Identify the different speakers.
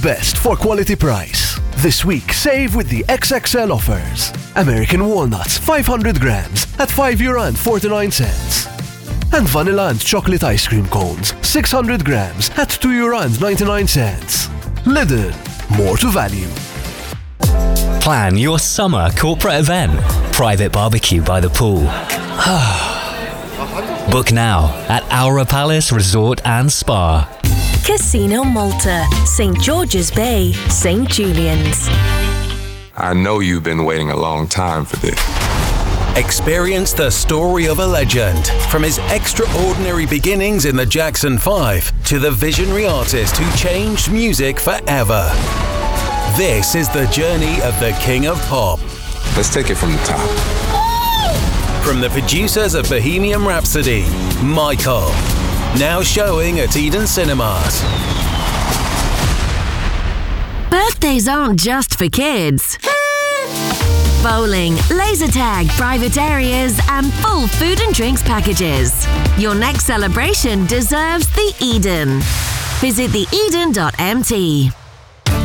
Speaker 1: best for quality price. This week, save with the XXL offers. American walnuts, 500 grams at €5.49. And vanilla and chocolate ice cream cones, 600 grams at €2.99. Lidl, more to value.
Speaker 2: Plan your summer corporate event. Private barbecue by the pool. Book now at Aura Palace Resort and Spa.
Speaker 3: Casino Malta, St. George's Bay, St. Julian's.
Speaker 4: I know you've been waiting a long time for this.
Speaker 5: Experience the story of a legend, from his extraordinary beginnings in the Jackson 5 to the visionary artist who changed music forever. This is the journey of the King of Pop.
Speaker 4: Let's take it from the top.
Speaker 5: From the producers of Bohemian Rhapsody, Michael. Now showing at Eden Cinemas.
Speaker 6: Birthdays aren't just for kids. Bowling, laser tag, private areas, and full food and drinks packages. Your next celebration deserves the Eden. Visit theeden.mt.